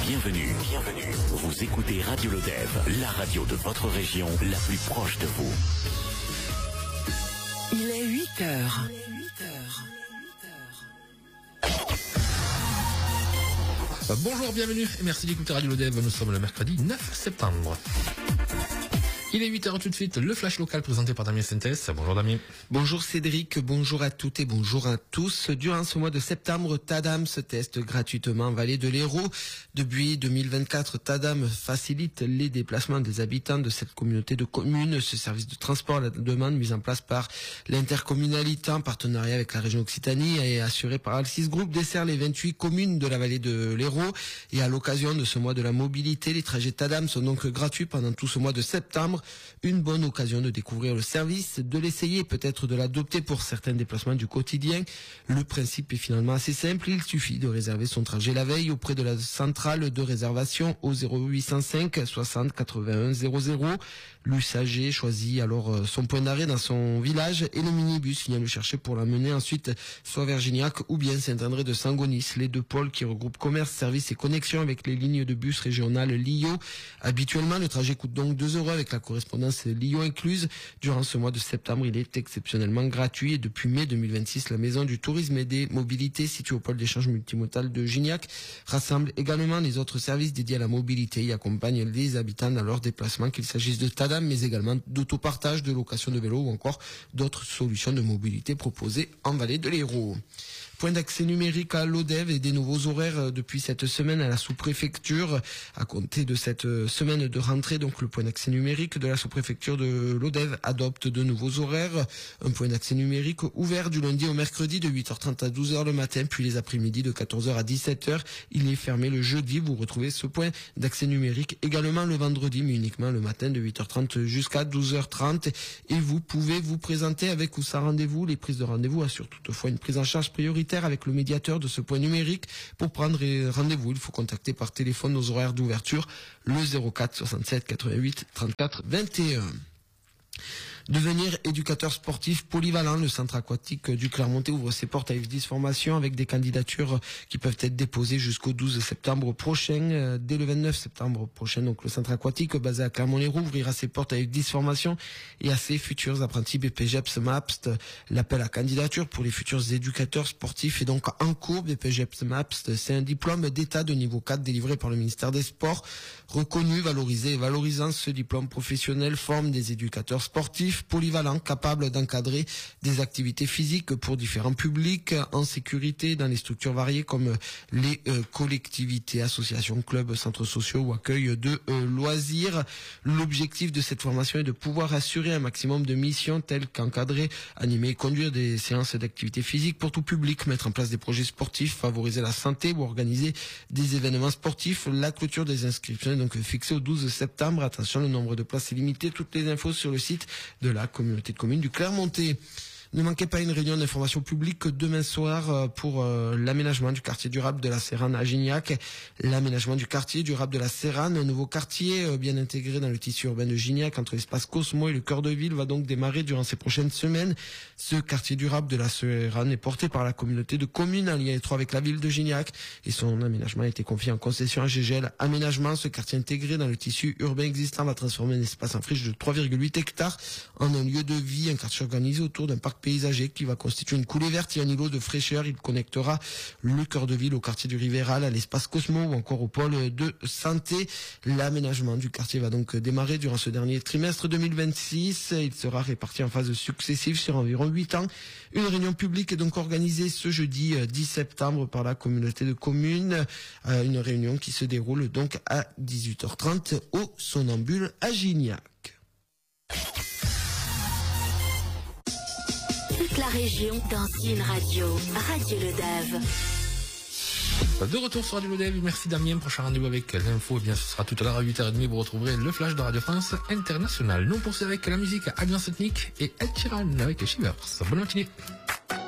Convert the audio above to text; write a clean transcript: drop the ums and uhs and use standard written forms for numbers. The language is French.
Bienvenue. Vous écoutez Radio Lodève, la radio de votre région, la plus proche de vous. Il est 8 heures. Bonjour, bienvenue et merci d'écouter Radio Lodève. Nous sommes le mercredi 9 septembre. Il est 8h tout de suite, le flash local présenté par Damien Sintès. Bonjour Damien. Bonjour Cédric, bonjour à toutes et bonjour à tous. Durant ce mois de septembre, Tadam se teste gratuitement en vallée de l'Hérault. Depuis 2024, Tadam facilite les déplacements des habitants de cette communauté de communes. Ce service de transport à la demande mis en place par l'intercommunalité en partenariat avec la région Occitanie et assuré par Alcis Group dessert les 28 communes de la vallée de l'Hérault. Et à l'occasion de ce mois de la mobilité, les trajets Tadam sont donc gratuits pendant tout ce mois de septembre. Une bonne occasion de découvrir le service, de l'essayer, peut-être de l'adopter pour certains déplacements du quotidien. Le principe est finalement assez simple, il suffit de réserver son trajet la veille auprès de la centrale de réservation au 0805 60 81 00. L'usager choisit alors son point d'arrêt dans son village et le minibus vient le chercher pour l'amener ensuite soit vers Gignac ou bien Saint-André de Sangonis, les deux pôles qui regroupent commerce, services et connexions avec les lignes de bus régionales Lio. Habituellement, le trajet coûte donc 2 € avec la correspondance Lio incluse. Durant ce mois de septembre, il est exceptionnellement gratuit et depuis mai 2026, la Maison du Tourisme et des Mobilités située au pôle d'échange multimodal de Gignac rassemble également les autres services dédiés à la mobilité et accompagne les habitants dans leurs déplacements, qu'il s'agisse de Tadam, mais également d'autopartage, de location de vélo ou encore d'autres solutions de mobilité proposées en vallée de l'Hérault. Point d'accès numérique à Lodève et des nouveaux horaires depuis cette semaine à la sous-préfecture. À compter de cette semaine de rentrée, donc le point d'accès numérique de la sous-préfecture de Lodève adopte de nouveaux horaires. Un point d'accès numérique ouvert du lundi au mercredi de 8h30 à 12h le matin, puis les après-midi de 14h à 17h. Il est fermé le jeudi. Vous retrouvez ce point d'accès numérique également le vendredi, mais uniquement le matin de 8h30 jusqu'à 12h30. Et vous pouvez vous présenter avec ou sans rendez-vous. Les prises de rendez-vous assurent toutefois une prise en charge prioritaire avec le médiateur de ce point numérique. Pour prendre rendez-vous, il faut contacter par téléphone nos horaires d'ouverture, le 04 67 88 34 21. Devenir éducateur sportif polyvalent, le centre aquatique du Clermontais ouvre ses portes à F10 Formation avec des candidatures qui peuvent être déposées jusqu'au 12 septembre prochain. Dès le 29 septembre prochain, donc le centre aquatique basé à Clermont-Lérault ouvrira ses portes à F10 Formation et à ses futurs apprentis BPGEPS MAPST. L'appel à candidature pour les futurs éducateurs sportifs est donc en cours. BPGEPS MAPST, c'est un diplôme d'état de niveau 4 délivré par le ministère des Sports. Reconnu, valorisé et valorisant, ce diplôme professionnel forme des éducateurs sportifs polyvalents, capables d'encadrer des activités physiques pour différents publics en sécurité dans les structures variées comme les collectivités, associations, clubs, centres sociaux ou accueil de loisirs. L'objectif de cette formation est de pouvoir assurer un maximum de missions telles qu'encadrer, animer et conduire des séances d'activité physique pour tout public, mettre en place des projets sportifs, favoriser la santé ou organiser des événements sportifs. La clôture des inscriptions est donc fixée au 12 septembre. Attention, le nombre de places est limité. Toutes les infos sur le site de la communauté de communes du Clermontais. Ne manquez pas une réunion d'information publique demain soir pour l'aménagement du quartier durable de la Sérane à Gignac. L'aménagement du quartier durable de la Sérane, un nouveau quartier bien intégré dans le tissu urbain de Gignac entre l'espace Cosmo et le cœur de ville, va donc démarrer durant ces prochaines semaines. Ce quartier durable de la Sérane est porté par la communauté de communes en lien étroit avec la ville de Gignac et son aménagement a été confié en concession à GGL Aménagement. Ce quartier intégré dans le tissu urbain existant va transformer un espace en friche de 3,8 hectares en un lieu de vie, un quartier organisé autour d'un parc paysager qui va constituer une coulée verte et un îlot de fraîcheur. Il connectera le cœur de ville au quartier du Rivéral, à l'espace Cosmo ou encore au pôle de santé. L'aménagement du quartier va donc démarrer durant ce dernier trimestre 2026. Il sera réparti en phases successives sur environ 8 ans. Une réunion publique est donc organisée ce jeudi 10 septembre par la communauté de communes. Une réunion qui se déroule donc à 18h30 au Somnambule à Gignac. Toute la région dans une radio. Radio Lodève. De retour sur Radio Lodève, merci Damien. Prochain rendez-vous avec l'info, eh bien ce sera tout à l'heure à 8h30. Vous retrouverez le flash de Radio France International. Nous on poursuit avec la musique Alliance Ethnique et Ed Sheeran avec Shivers. Bonne matinée.